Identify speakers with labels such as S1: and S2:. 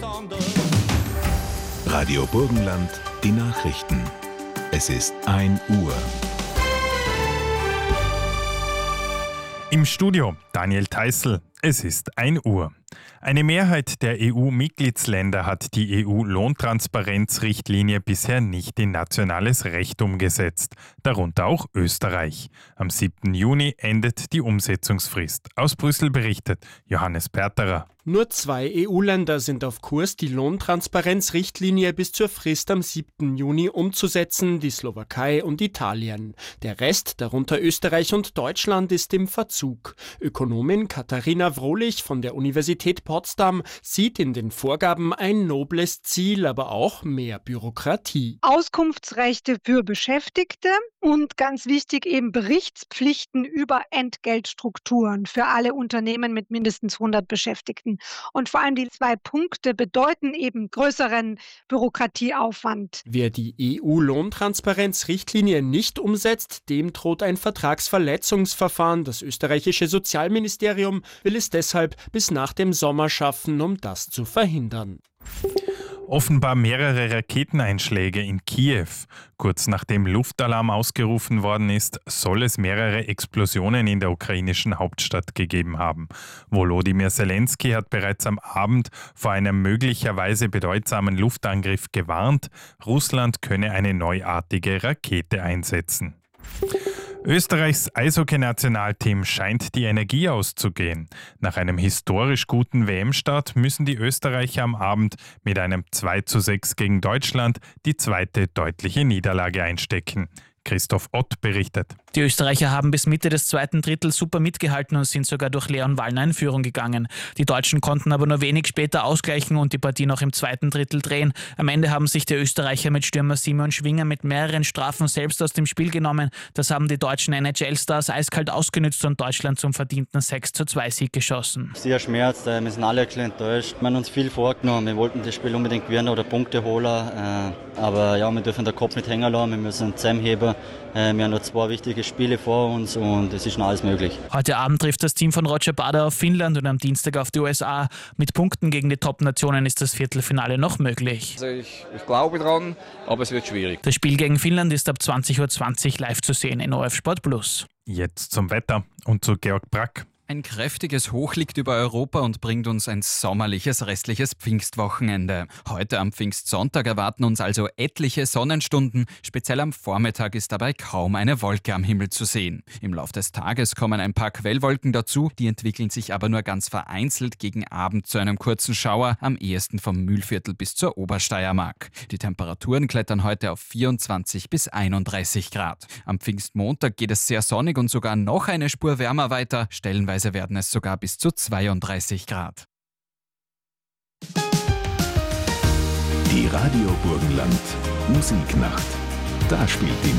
S1: Radio Burgenland, die Nachrichten. Es ist 1 Uhr.
S2: Im Studio Daniel Theißl. Es ist 1 Uhr. Eine Mehrheit der EU-Mitgliedsländer hat die EU-Lohntransparenzrichtlinie bisher nicht in nationales Recht umgesetzt, darunter auch Österreich. Am 7. Juni endet die Umsetzungsfrist. Aus Brüssel berichtet Johannes Perterer.
S3: Nur 2 EU-Länder sind auf Kurs, die Lohntransparenzrichtlinie bis zur Frist am 7. Juni umzusetzen, die Slowakei und Italien. Der Rest, darunter Österreich und Deutschland, ist im Verzug. Ökonomin Katharina Wrohlich von der Universität Potsdam sieht in den Vorgaben ein nobles Ziel, aber auch mehr Bürokratie.
S4: Auskunftsrechte für Beschäftigte und ganz wichtig eben Berichtspflichten über Entgeltstrukturen für alle Unternehmen mit mindestens 100 Beschäftigten. Und vor allem die 2 Punkte bedeuten eben größeren Bürokratieaufwand.
S3: Wer die EU-Lohntransparenzrichtlinie nicht umsetzt, dem droht ein Vertragsverletzungsverfahren. Das österreichische Sozialministerium will es deshalb bis nach dem Sommer schaffen, um das zu verhindern.
S2: Offenbar mehrere Raketeneinschläge in Kiew. Kurz nachdem Luftalarm ausgerufen worden ist, soll es mehrere Explosionen in der ukrainischen Hauptstadt gegeben haben. Volodymyr Zelensky hat bereits am Abend vor einem möglicherweise bedeutsamen Luftangriff gewarnt. Russland könne eine neuartige Rakete einsetzen. Österreichs Eishockey-Nationalteam scheint die Energie auszugehen. Nach einem historisch guten WM-Start müssen die Österreicher am Abend mit einem 2:6 gegen Deutschland die zweite deutliche Niederlage einstecken. Christoph Ott berichtet.
S5: Die Österreicher haben bis Mitte des zweiten Drittels super mitgehalten und sind sogar durch Leon Wallner in Führung gegangen. Die Deutschen konnten aber nur wenig später ausgleichen und die Partie noch im zweiten Drittel drehen. Am Ende haben sich die Österreicher mit Stürmer Simon Schwinger mit mehreren Strafen selbst aus dem Spiel genommen. Das haben die deutschen NHL-Stars eiskalt ausgenützt und Deutschland zum verdienten 6:2-Sieg geschossen.
S6: Sehr schmerzt, wir sind alle ein bisschen enttäuscht. Wir haben uns viel vorgenommen, wir wollten das Spiel unbedingt gewinnen oder Punkte holen. Aber ja, wir dürfen den Kopf nicht hängen lassen, wir müssen zusammenheben. Wir haben noch 2 wichtige Spiele vor uns und es ist noch alles möglich.
S5: Heute Abend trifft das Team von Roger Bader auf Finnland und am Dienstag auf die USA. Mit Punkten gegen die Top-Nationen ist das Viertelfinale noch möglich.
S7: Also ich glaube dran, aber es wird schwierig.
S5: Das Spiel gegen Finnland ist ab 20:20 Uhr live zu sehen in ORF Sport Plus.
S2: Jetzt zum Wetter und zu Georg Brack.
S8: Ein kräftiges Hoch liegt über Europa und bringt uns ein sommerliches restliches Pfingstwochenende. Heute am Pfingstsonntag erwarten uns also etliche Sonnenstunden. Speziell am Vormittag ist dabei kaum eine Wolke am Himmel zu sehen. Im Lauf des Tages kommen ein paar Quellwolken dazu, die entwickeln sich aber nur ganz vereinzelt gegen Abend zu einem kurzen Schauer, am ehesten vom Mühlviertel bis zur Obersteiermark. Die Temperaturen klettern heute auf 24 bis 31 Grad. Am Pfingstmontag geht es sehr sonnig und sogar noch eine Spur wärmer weiter, stellenweise werden es sogar bis zu 32 Grad.
S1: Die Radio Burgenland Musiknacht. Da spielt die